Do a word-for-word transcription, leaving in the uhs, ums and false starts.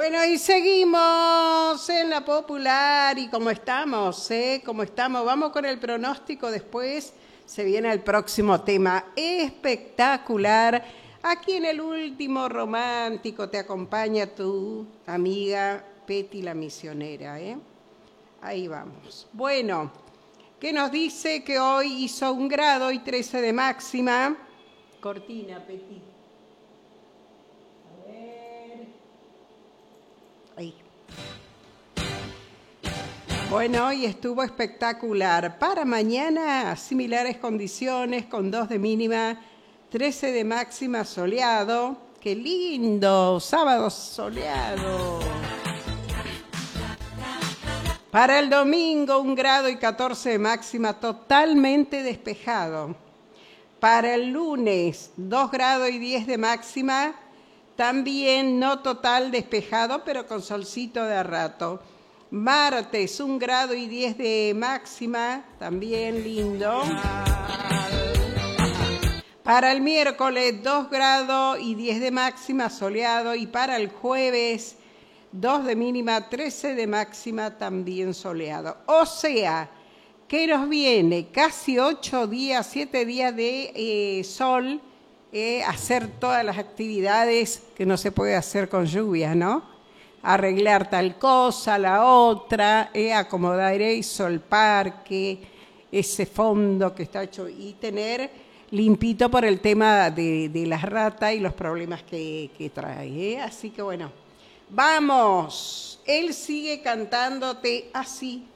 Bueno, y seguimos en la popular y como estamos, ¿eh? Como estamos, vamos con el pronóstico después. Se viene el próximo tema espectacular. Aquí en el último romántico te acompaña tu amiga Peti la misionera, ¿eh? Ahí vamos. Bueno, ¿qué nos dice? Que hoy hizo un grado y trece de máxima. Cortina, Peti. A ver. Ahí. Bueno, hoy estuvo espectacular. Para mañana, similares condiciones, con dos de mínima, trece de máxima, soleado. ¡Qué lindo! Sábado soleado. Para el domingo, un grado y catorce de máxima, totalmente despejado. Para el lunes, dos grados y diez de máxima, también no total despejado, pero con solcito de a rato. Martes, un grado y diez de máxima, también lindo. Para el miércoles, dos grados y diez de máxima, soleado. Y para el jueves, dos de mínima, trece de máxima, también soleado. O sea, que nos viene casi ocho días, siete días de eh, sol, eh, hacer todas las actividades que no se puede hacer con lluvia, ¿no? Arreglar tal cosa, la otra, eh, acomodar eso, el parque, ese fondo que está hecho, y tener limpito por el tema de, de las ratas y los problemas que, que trae, ¿eh? Así que bueno, vamos, él sigue cantándote así.